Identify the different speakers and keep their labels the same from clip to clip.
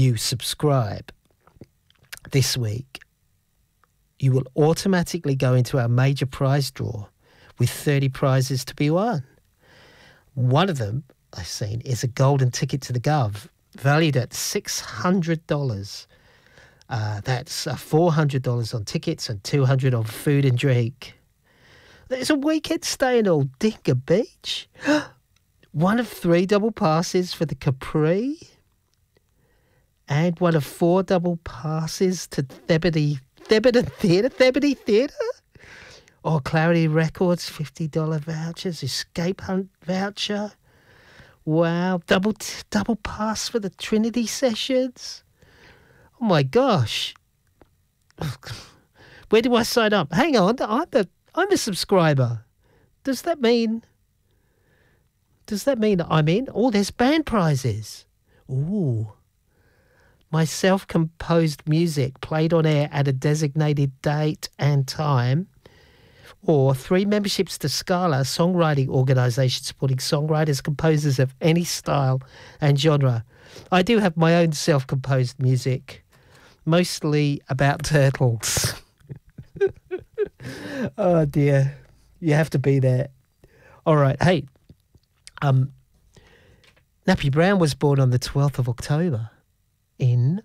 Speaker 1: you subscribe this week, you will automatically go into our major prize draw with 30 prizes to be won. One of them, I've seen, is a golden ticket to the Gov, valued at $600. That's $400 on tickets and $200 on food and drink. There's a weekend stay in Aldinga Beach. One of 3 double passes for the Capri. And one of 4 double passes to Thebedy Theatre. Or Clarity Records, $50 vouchers. Escape Hunt voucher. Wow. Double pass for the Trinity Sessions. Oh, my gosh. Where do I sign up? Hang on. I'm a subscriber. Does that mean I'm in? Oh, there's band prizes. Ooh. My self-composed music played on air at a designated date and time. Or 3 memberships to Scala, a songwriting organisation supporting songwriters, composers of any style and genre. I do have my own self-composed music, mostly about turtles. Oh, dear. You have to be there. All right. Hey, Nappy Brown was born on the 12th of October in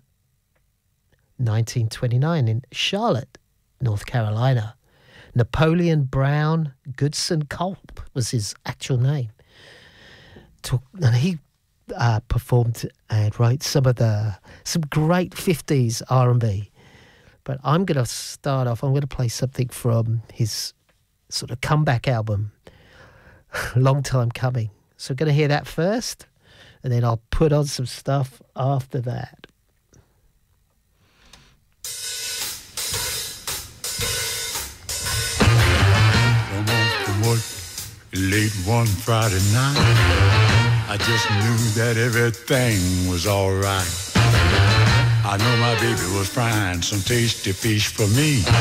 Speaker 1: 1929 in Charlotte, North Carolina. Napoleon Brown Goodson Culp was his actual name. And he performed and wrote some great 50s R&B. But I'm going to start off, I'm going to play something from his sort of comeback album, Long Time Coming. So we're going to hear that first, and then I'll put on some stuff after that.
Speaker 2: Come on from work late one Friday night. I just knew that everything was all right. I know my baby was frying some tasty fish for me.